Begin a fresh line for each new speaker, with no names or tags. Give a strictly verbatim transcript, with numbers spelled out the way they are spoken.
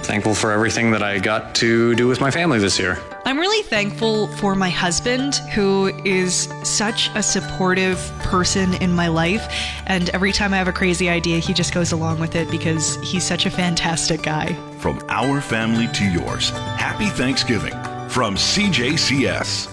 thankful for everything that I got to do with my family this year.
I'm really thankful for my husband, who is such a supportive person in my life. And every time I have a crazy idea, he just goes along with it because he's such a fantastic guy.
From our family to yours, happy Thanksgiving from C J C S.